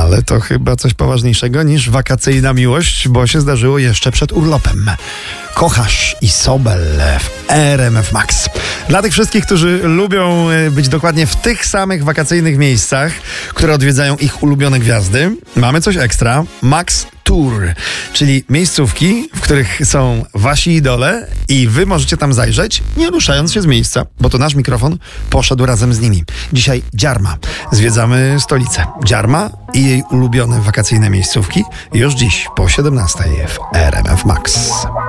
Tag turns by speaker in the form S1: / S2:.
S1: Ale to chyba coś poważniejszego niż wakacyjna miłość, bo się zdarzyło jeszcze przed urlopem. Kochasz i Sobel w RMF Max. Dla tych wszystkich, którzy lubią być dokładnie w tych samych wakacyjnych miejscach, które odwiedzają ich ulubione gwiazdy, mamy coś ekstra. Max Tour, czyli miejscówki, w których są wasi idole i wy możecie tam zajrzeć, nie ruszając się z miejsca, bo to nasz mikrofon poszedł razem z nimi. Dzisiaj Dziarma. Zwiedzamy stolicę. Dziarma i jej ulubione wakacyjne miejscówki już dziś po 17:00 w RMF Max.